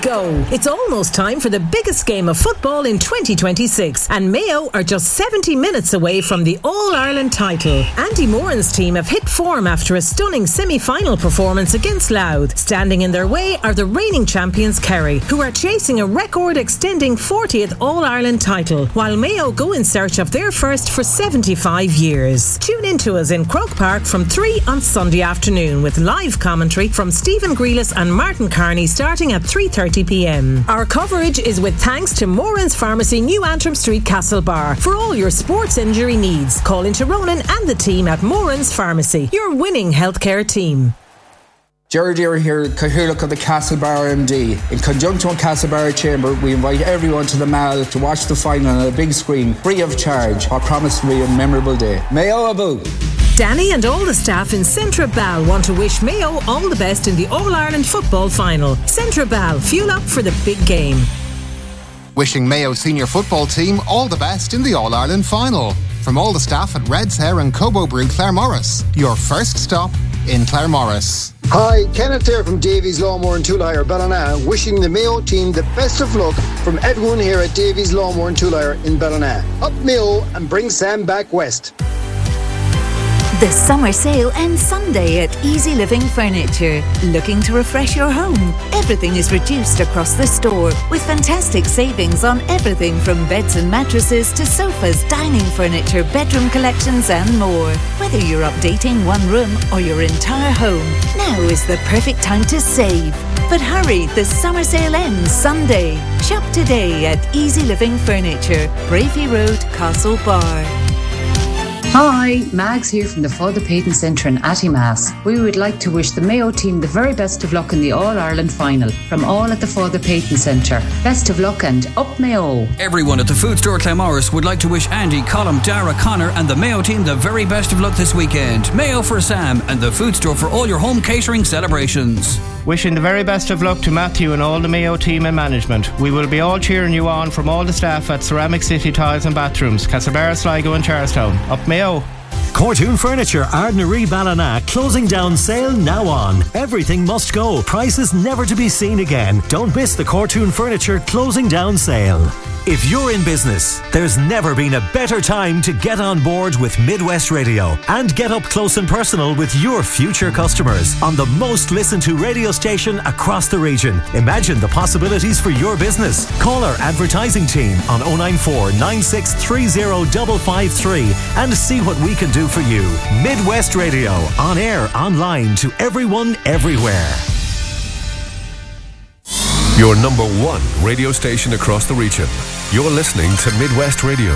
go. It's almost time for the biggest game of football in 2026, and Mayo are just 70 minutes away from the All-Ireland title. Andy Moran's team have hit form after a stunning semi-final performance against Louth. Standing in their way are the reigning champions Kerry, who are chasing a record-extending 40th All-Ireland title, while Mayo go in search of their first for 75 years. Tune in to us in Croke Park from 3 on Sunday afternoon with live commentary from Stephen Grealis and Martin Carney starting at 3:30pm. Our coverage is with thanks to Moran's Pharmacy, New Antrim Street, Castlebar. For all your sports injury needs, call into Ronan and the team at Moran's Pharmacy, your winning healthcare team. Gerard here, Cathaoirleach of the Castlebar MD. In conjunction with Castlebar Chamber, we invite everyone to the Mall to watch the final on a big screen, free of charge. I promise to be a memorable day. Mayo Abu! Danny and all the staff in Centra Bal want to wish Mayo all the best in the All-Ireland football final. Centra Bal, fuel up for the big game. Wishing Mayo senior football team all the best in the All-Ireland final. From all the staff at Red's Hair and Cobo Brew Claremorris, your first stop in Claremorris. Hi, Kenneth here from Davies Lawnmower and Tool Hire, Ballina, wishing the Mayo team the best of luck from everyone here at Davies Lawnmower and Tool Hire in Ballina. Up Mayo and bring Sam back west. The summer sale ends Sunday at Easy Living Furniture. Looking to refresh your home? Everything is reduced across the store with fantastic savings on everything from beds and mattresses to sofas, dining furniture, bedroom collections and more. Whether you're updating one room or your entire home, now is the perfect time to save. But hurry, the summer sale ends Sunday. Shop today at Easy Living Furniture, Bravey Road, Castlebar. Hi, Mags here from the Father Peyton Centre in Attimass. We would like to wish the Mayo team the very best of luck in the All-Ireland final from all at the Father Peyton Centre. Best of luck and up Mayo. Everyone at the Food Store Claremorris would like to wish Andy, Colm, Dara, Connor and the Mayo team the very best of luck this weekend. Mayo for Sam and the Food Store for all your home catering celebrations. Wishing the very best of luck to Matthew and all the Mayo team and management. We will be all cheering you on from all the staff at Ceramic City Tiles and Bathrooms, Castlebar, Sligo and Charlestown. Up Mayo. Cortoon Furniture, Ardnaree, Ballina, closing down sale now on. Everything must go. Prices never to be seen again. Don't miss the Cortoon Furniture closing down sale. If you're in business, there's never been a better time to get on board with Midwest Radio and get up close and personal with your future customers on the most listened to radio station across the region. Imagine the possibilities for your business. Call our advertising team on 094 9630 553 and see what we can do for you. Midwest Radio, on air, online, to everyone, everywhere. Your number one radio station across the region. You're listening to Midwest Radio.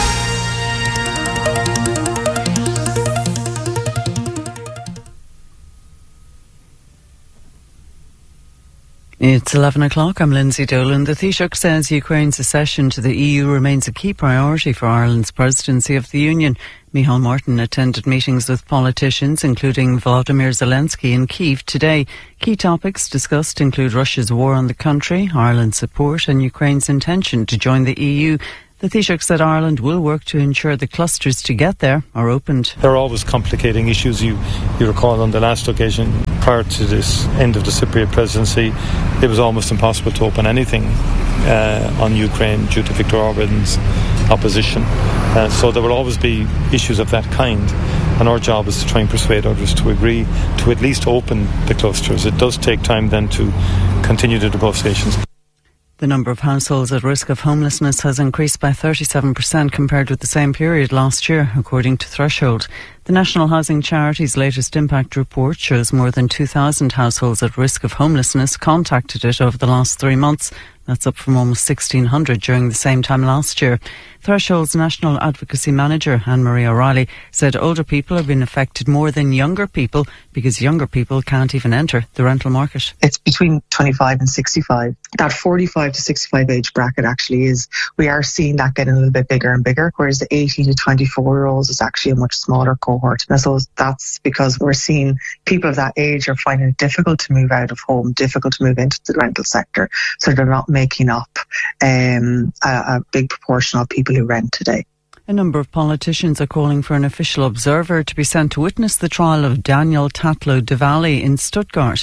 It's 11 o'clock. I'm Lindsay Dolan. The Taoiseach says Ukraine's accession to the EU remains a key priority for Ireland's presidency of the Union. Micheál Martin attended meetings with politicians, including Volodymyr Zelensky in Kyiv today. Key topics discussed include Russia's war on the country, Ireland's support and Ukraine's intention to join the EU. The Taoiseach said Ireland will work to ensure the clusters to get there are opened. There are always complicating issues. You recall on the last occasion, prior to this end of the Cypriot presidency, it was almost impossible to open anything on Ukraine due to Viktor Orban's opposition. So there will always be issues of that kind. And our job is to try and persuade others to agree to at least open the clusters. It does take time then to continue the negotiations. The number of households at risk of homelessness has increased by 37% compared with the same period last year, according to Threshold. The National Housing Charity's latest impact report shows more than 2,000 households at risk of homelessness contacted it over the last 3 months. That's up from almost 1,600 during the same time last year. Threshold's National Advocacy Manager, Anne-Marie O'Reilly, said older people have been affected more than younger people because younger people can't even enter the rental market. It's between 25 and 65. That 45 to 65 age bracket actually is, we are seeing that getting a little bit bigger and bigger, whereas the 18 to 24-year-olds is actually a much smaller cohort. And so that's because we're seeing people of that age are finding it difficult to move out of home, difficult to move into the rental sector. So they're not making up a big proportion of people who rent today. A number of politicians are calling for an official observer to be sent to witness the trial of Daniel Tatlow Diwali in Stuttgart.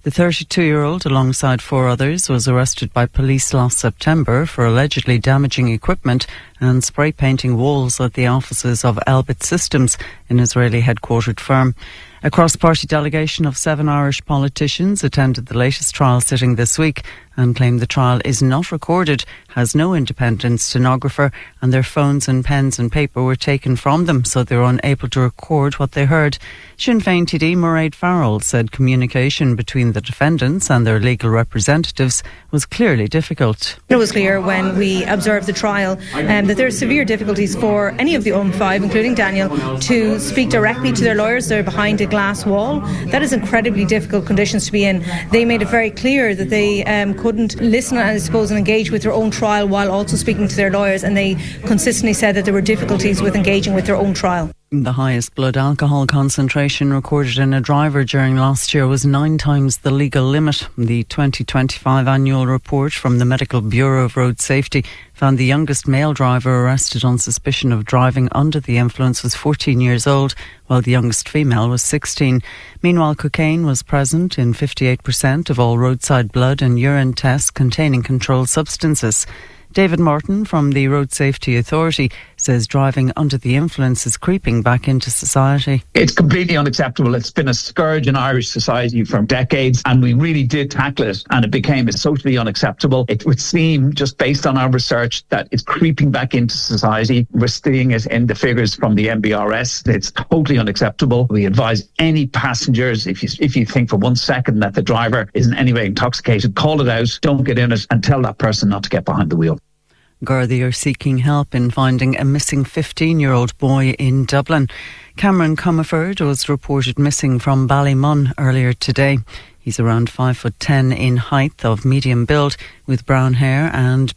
The 32-year-old, alongside 4 others, was arrested by police last September for allegedly damaging equipment and spray painting walls at the offices of Elbit Systems, an Israeli-headquartered firm. A cross-party delegation of 7 Irish politicians attended the latest trial sitting this week and claimed the trial is not recorded, has no independent stenographer, and their phones and pens and paper were taken from them, so they were unable to record what they heard. Sinn Féin TD Mairead Farrell said communication between the defendants and their legal representatives was clearly difficult. It was clear when we observed the trial that there are severe difficulties for any of the five, including Daniel, to speak directly to their lawyers. They're behind a glass wall. That is incredibly difficult conditions to be in. They made it very clear that they couldn't listen, I suppose, and engage with their own trial while also speaking to their lawyers, and they consistently said that there were difficulties with engaging with their own trial. The highest blood alcohol concentration recorded in a driver during last year was 9 times the legal limit. The 2025 annual report from the Medical Bureau of Road Safety found the youngest male driver arrested on suspicion of driving under the influence was 14 years old, while the youngest female was 16. Meanwhile, cocaine was present in 58% of all roadside blood and urine tests containing controlled substances. David Morton from the Road Safety Authority says driving under the influence is creeping back into society. It's completely unacceptable. It's been a scourge in Irish society for decades, and we really did tackle it, and it became socially unacceptable. It would seem, just based on our research, that it's creeping back into society. We're seeing it in the figures from the MBRS. It's totally unacceptable. We advise any passengers, if you think for 1 second that the driver is in any way intoxicated, call it out, don't get in it, and tell that person not to get behind the wheel. Gardaí are seeking help in finding a missing 15-year-old boy in Dublin. Cameron Comerford was reported missing from Ballymun earlier today. He's around 5'10" in height, of medium build, with brown hair and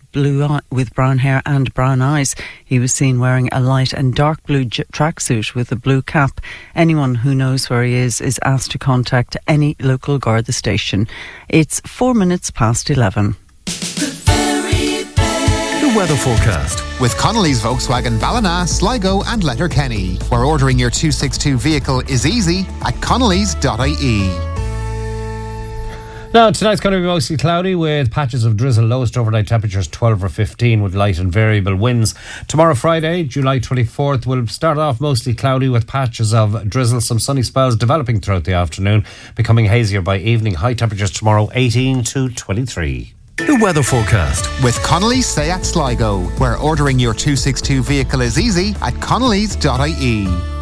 brown eyes. He was seen wearing a light and dark blue tracksuit with a blue cap. Anyone who knows where he is asked to contact any local Garda station. It's 4 minutes past 11. Weather forecast with Connolly's Volkswagen Ballina, Sligo and Letterkenny, where ordering your 262 vehicle is easy at connolly's.ie. Now, tonight's going to be mostly cloudy with patches of drizzle. Lowest overnight temperatures 12 or 15 with light and variable winds. Tomorrow, Friday, July 24th, will start off mostly cloudy with patches of drizzle. Some sunny spells developing throughout the afternoon, becoming hazier by evening. High temperatures tomorrow 18 to 23. The weather forecast with Connolly's Seat Sligo, where ordering your 262 vehicle is easy at connolly's.ie.